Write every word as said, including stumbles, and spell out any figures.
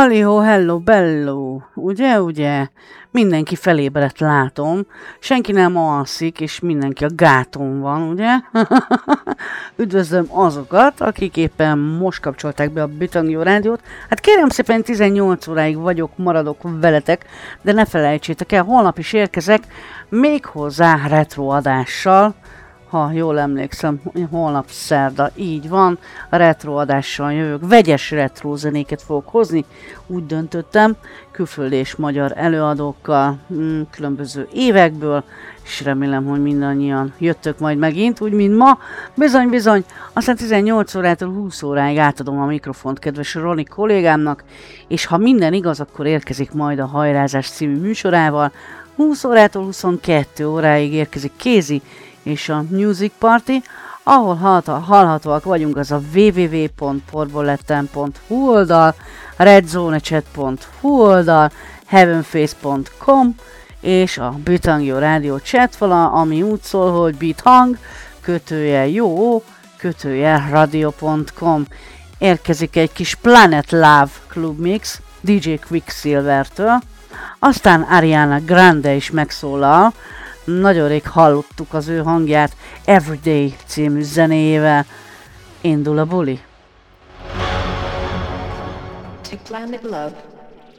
Halihó, hello, bello, ugye, ugye, mindenki felébredt látom, senki nem alszik, és mindenki a gáton van, ugye? Üdvözlöm azokat, akik éppen most kapcsolták be a Bitangjó rádiót. Hát kérem szépen, tizennyolc óráig vagyok, maradok veletek, de ne felejtsétek el, holnap is érkezek, méghozzá retroadással. Ha jól emlékszem, holnap szerda, így van, a retroadással jövök, vegyes retro zenéket fogok hozni, úgy döntöttem, külföldi és magyar előadókkal, mm, különböző évekből, és remélem, hogy mindannyian jöttök majd megint, úgy, mint ma, bizony, bizony, aztán tizennyolc órától húsz óráig átadom a mikrofont kedves Roni kollégámnak, és ha minden igaz, akkor érkezik majd a Hajrázás című műsorával, húsz órától huszonkettő óráig érkezik Kézi, és a Music Party, ahol hallhatóak vagyunk, az a double-u double-u double-u pont porboletten pont hu oldal, redzonechat pont hu oldal, heavenface pont com, és a Bitangjó rádió chatfala, ami úgy szól, hogy bithang, kötője jó, kötője radio pont com. Érkezik egy kis Planet Love Club Mix dé dzsé Quicksilver-től, aztán Ariana Grande is megszólal, nagyon rég hallottuk az ő hangját, Everyday című zenéjével. Indul a buli. To Planet Love.